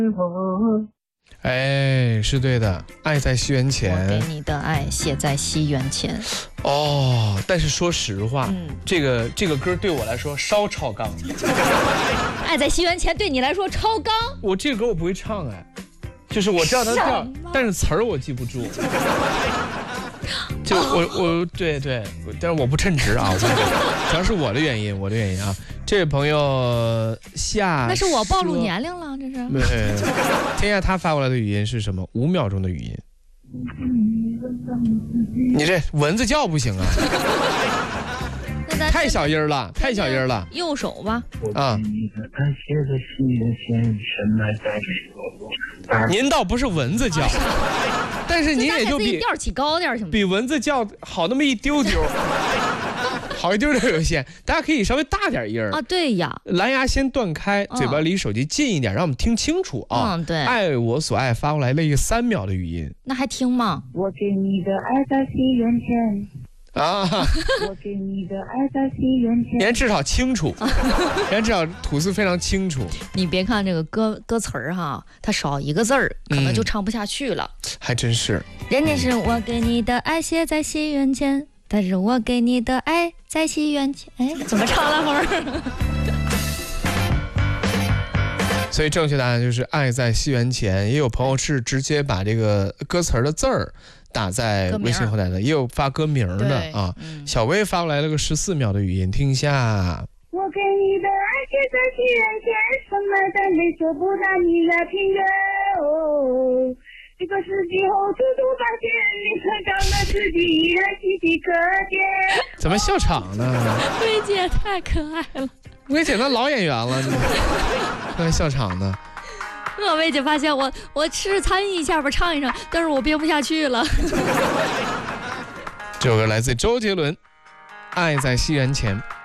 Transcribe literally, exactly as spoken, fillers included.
哎，是对的，爱在西元前。 我给你的爱写在西元前。 哦，但是说实话， 嗯， 这个这个歌对我来说稍超纲。 爱在西元前对你来说超纲？ 我这个歌我不会唱哎，就是我知道它调，但是词儿我记不住。就我我对对，但是我不称职啊，主要是我的原因，我的原因啊。这位朋友夏， 那是我暴露年龄了，这是。 对，天下他发过来的语音是什么？五秒钟的语音。你这蚊子叫不行啊，太小音了，太小音了。 右手吧。 啊。您倒不是蚊子叫，但是您也就比调起高点行吗？ 比蚊子叫好那么一丢丢。好一丢丢有限，大家可以稍微大点音儿啊。对呀， 蓝牙先断开，嘴巴离手机近一点，让我们听清楚啊。 嗯，对。 爱我所爱发过来了一个三秒的语音， 那还听吗？ 我给你的爱在西元前啊， 我给你的爱在西元前。 人至少清楚，人至少吐字非常清楚。 你别看这个歌歌词儿哈，它少一个字儿，可能就唱不下去了。 嗯、还真是。 人家是我给你的爱写在西元前。但是我给你的爱在西元前，哎，怎么唱了会儿？ 所以正确答案就是爱在西元前。也有朋友是直接把这个歌词的字儿打在微信后台的，也有发歌名的啊。嗯、小薇发过来了个十四秒的语音，听一下。 我给你的爱写在西元前，什么都没说不让你来听的哦。这个世纪后，突突发现，你可长了自己依然稀奇可见。 怎么笑场呢？ 薇姐太可爱了， 薇姐那老演员了，刚才笑场呢。 我薇姐发现我，我是参与一下吧，唱一唱，但是我编不下去了。 这首歌来自周杰伦，《爱在西元前》。